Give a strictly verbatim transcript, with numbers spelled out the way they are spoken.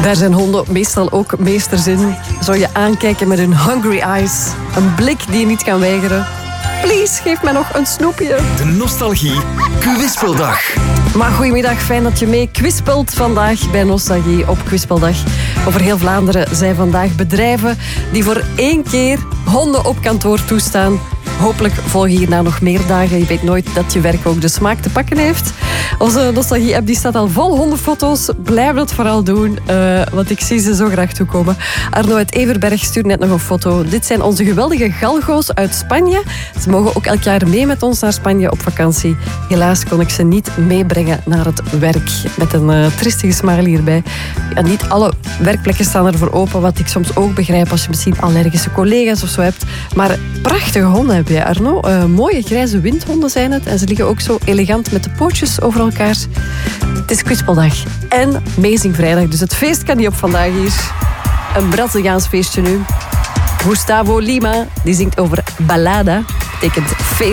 Daar zijn honden meestal ook meesters in. Zou je aankijken met hun hungry eyes. Een blik die je niet kan weigeren. Please, geef mij nog een snoepje. De Nostalgie Kwispeldag. Maar goedemiddag, fijn dat je mee kwispelt vandaag bij Nostalgie op Kwispeldag. Over heel Vlaanderen zijn vandaag bedrijven die voor één keer honden op kantoor toestaan. Hopelijk volgen hierna nog meer dagen. Je weet nooit dat je werk ook de smaak te pakken heeft. Onze Nostalgie-app die staat al vol hondenfoto's. Blijf dat vooral doen, uh, want ik zie ze zo graag toekomen. Arno uit Everberg stuurt net nog een foto. Dit zijn onze geweldige galgo's uit Spanje. Ze mogen ook elk jaar mee met ons naar Spanje op vakantie. Helaas kon ik ze niet meebrengen naar het werk. Met een uh, tristige smile hierbij. En niet alle werkplekken staan ervoor open, wat ik soms ook begrijp als je misschien allergische collega's of zo hebt. Maar prachtige honden heb je, Arno. Uh, mooie grijze windhonden zijn het. En ze liggen ook zo elegant met de pootjes over elkaar. Het is Kwispeldag en Amazing Vrijdag. Dus het feest kan niet op vandaag hier. Een Braziliaans feestje nu. Gustavo Lima, die zingt over ballada. Betekent